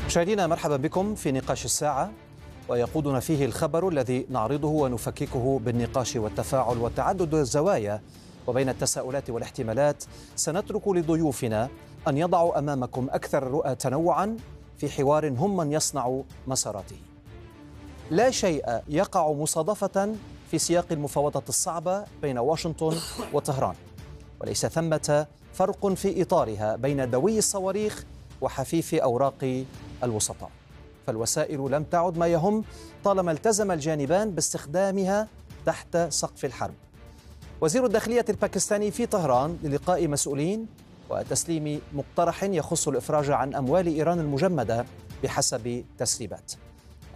مشاهدينا مرحبا بكم في نقاش الساعة، ويقودنا فيه الخبر الذي نعرضه ونفككه بالنقاش والتفاعل وتعدد الزوايا وبين التساؤلات والاحتمالات. سنترك لضيوفنا أن يضعوا أمامكم أكثر الرؤى تنوعا في حوار هم من يصنع مساراته. لا شيء يقع مصادفة في سياق المفاوضات الصعبة بين واشنطن وطهران، وليس ثمة فرق في إطارها بين دوي الصواريخ وحفيف أوراق الوسطاء، فالوسائل لم تعد ما يهم طالما التزم الجانبان باستخدامها تحت سقف الحرب. وزير الداخلية الباكستاني في طهران للقاء مسؤولين وتسليم مقترح يخص الإفراج عن أموال إيران المجمدة بحسب تسريبات.